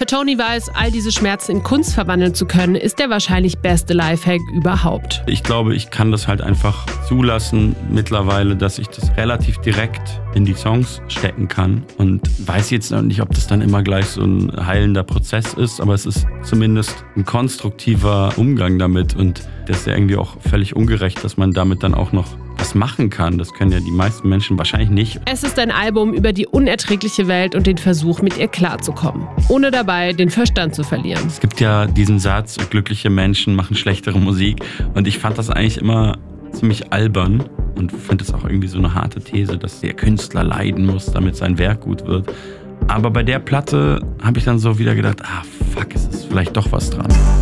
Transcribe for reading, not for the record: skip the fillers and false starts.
Tony weiß, all diese Schmerzen in Kunst verwandeln zu können, ist der wahrscheinlich beste Lifehack überhaupt. Ich glaube, ich kann das halt einfach zulassen mittlerweile, dass ich das relativ direkt in die Songs stecken kann und weiß jetzt noch nicht, ob das dann immer gleich so ein heilender Prozess ist, aber es ist zumindest ein konstruktiver Umgang damit und das ist ja irgendwie auch völlig ungerecht, dass man damit dann auch noch was machen kann. Das können ja die meisten Menschen wahrscheinlich nicht. Es ist ein Album über die unerträgliche Welt und den Versuch, mit ihr klarzukommen, ohne dabei den Verstand zu verlieren. Es gibt ja diesen Satz, glückliche Menschen machen schlechtere Musik und ich fand das eigentlich immer ziemlich albern und finde es auch irgendwie so eine harte These, dass der Künstler leiden muss, damit sein Werk gut wird. Aber bei der Platte habe ich dann so wieder gedacht, fuck, es ist vielleicht doch was dran.